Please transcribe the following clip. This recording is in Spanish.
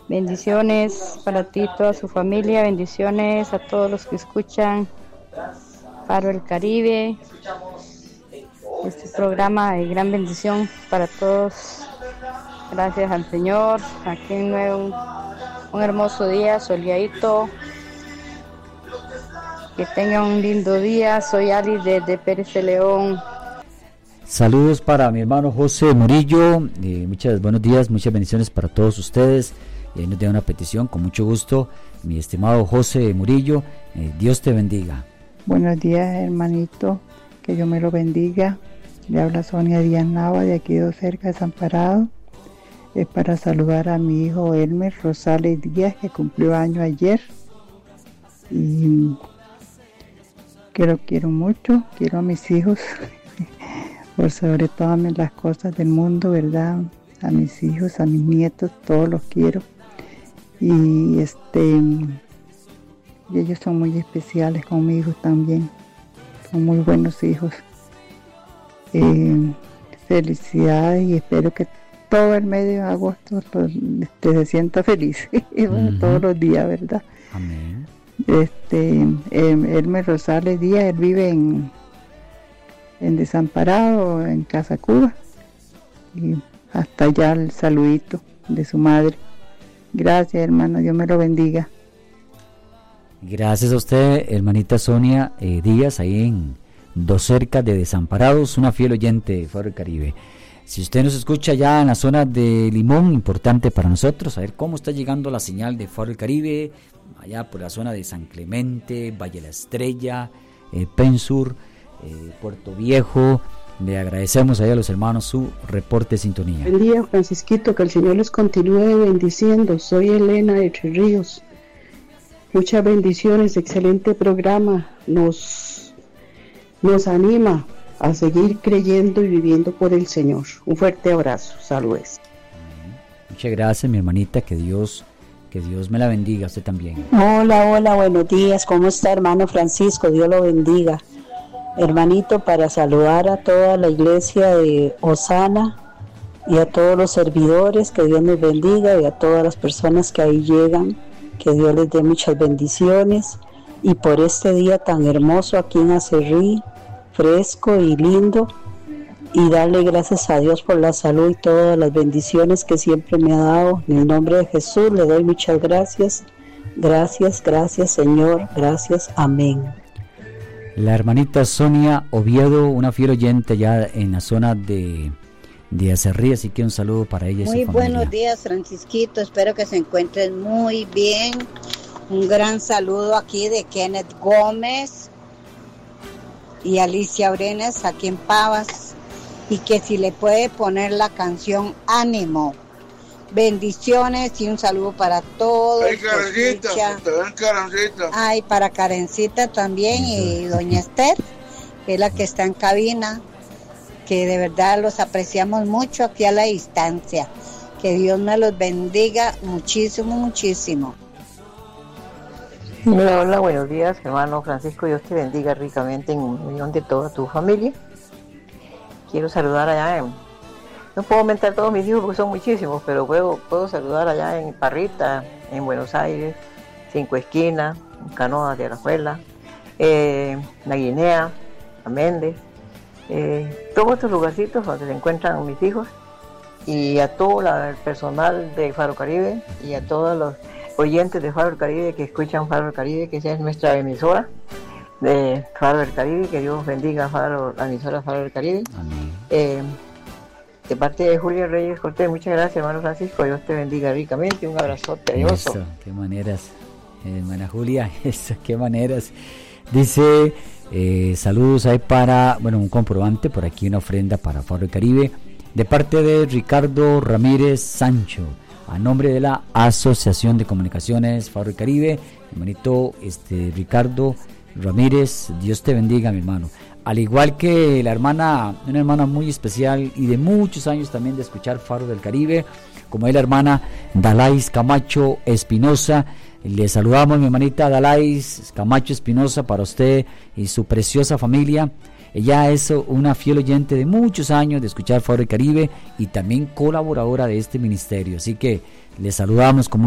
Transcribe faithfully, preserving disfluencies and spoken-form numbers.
Bendiciones para ti y toda su familia, bendiciones a todos los que escuchan Faro del Caribe, este programa de gran bendición para todos. Gracias al Señor, aquí en un, un hermoso día, soleadito, que tengan un lindo día. Soy Alice desde Pérez de León. Saludos para mi hermano José Murillo, eh, muchas buenos días, muchas bendiciones para todos ustedes. Y ahí nos da una petición, con mucho gusto, mi estimado José Murillo, eh, Dios te bendiga. Buenos días, hermanito, que Dios me lo bendiga. Le habla Sonia Díaz Nava, de aquí de cerca, Desamparado. Es para saludar a mi hijo Elmer Rosales Díaz, que cumplió año ayer, y que lo quiero mucho, quiero a mis hijos, por sobre todas las cosas del mundo, ¿verdad? A mis hijos, a mis nietos, todos los quiero. Y este y ellos son muy especiales conmigo también, son muy buenos hijos. Eh, felicidades, y espero que todo el mes de agosto este, se sienta feliz. Bueno, uh-huh. Todos los días, ¿verdad? Amén. Este, eh, Elmer Rosales Díaz, él vive en, en Desamparado, en Casa Cuba, y hasta allá el saludito de su madre. Gracias, hermano, Dios me lo bendiga. Gracias a usted, hermanita Sonia eh, Díaz, ahí en Dos Cercas de Desamparados, una fiel oyente de Faro del Caribe. Si usted nos escucha ya en la zona de Limón, importante para nosotros saber cómo está llegando la señal de Faro del Caribe, allá por la zona de San Clemente, Valle de la Estrella, eh, Pensur, eh, Puerto Viejo. Le agradecemos ahí a los hermanos su reporte de sintonía. Buen día, Francisquito, que el Señor les continúe bendiciendo. Soy Elena de Tres Ríos. Muchas bendiciones, excelente programa. Nos, nos anima a seguir creyendo y viviendo por el Señor. Un fuerte abrazo, saludos. Muchas gracias, mi hermanita, que Dios, que Dios me la bendiga, usted también. Hola, hola, buenos días, ¿cómo está, hermano Francisco? Dios lo bendiga. Hermanito, para saludar a toda la iglesia de Osana y a todos los servidores, que Dios nos bendiga, y a todas las personas que ahí llegan, que Dios les dé muchas bendiciones, y por este día tan hermoso aquí en Acerrí, fresco y lindo, y darle gracias a Dios por la salud y todas las bendiciones que siempre me ha dado. En el nombre de Jesús le doy muchas gracias, gracias, gracias Señor, gracias, amén. La hermanita Sonia Oviedo, una fiel oyente ya en la zona de, de Acerrí, así que un saludo para ella y muy su familia. Buenos días, Francisquito, espero que se encuentren muy bien. Un gran saludo aquí de Kenneth Gómez y Alicia Brenes aquí en Pavas, y que si le puede poner la canción Ánimo. Bendiciones y un saludo para todos. Ay, Karencita, te ven Karencita. Ay, para Karencita también, y doña Esther, que es la que está en cabina, que de verdad los apreciamos mucho aquí a la distancia. Que Dios me los bendiga muchísimo, muchísimo. Hola, hola, buenos días, hermano Francisco, Dios te bendiga ricamente en unión de toda tu familia. Quiero saludar allá en... No puedo aumentar todos mis hijos porque son muchísimos, pero puedo, puedo saludar allá en Parrita, en Buenos Aires, Cinco Esquinas, en Canoas de Alajuela, eh, La Guinea, La Méndez, eh, todos estos lugarcitos donde se encuentran mis hijos, y a todo la, el personal de Faro Caribe y a todos los oyentes de Faro del Caribe que escuchan Faro del Caribe, que esa es nuestra emisora de Faro del Caribe. Que Dios bendiga a Faro, la emisora Faro del Caribe. Amén. Eh, de parte de Julia Reyes Cortés, muchas gracias, hermano Francisco, Dios te bendiga ricamente, un abrazote de oso. Eso, qué maneras, hermana Julia, eso, qué maneras. Dice, eh, saludos ahí para, bueno, un comprobante, por aquí una ofrenda para Faro del Caribe, de parte de Ricardo Ramírez Sancho, a nombre de la Asociación de Comunicaciones Faro del Caribe. Hermanito este, Ricardo Ramírez, Dios te bendiga, mi hermano. Al igual que la hermana, una hermana muy especial y de muchos años también de escuchar Faro del Caribe, como es la hermana Dalais Camacho Espinosa. Le saludamos, mi hermanita Dalais Camacho Espinosa, para usted y su preciosa familia. Ella es una fiel oyente de muchos años de escuchar Faro del Caribe y también colaboradora de este ministerio. Así que le saludamos con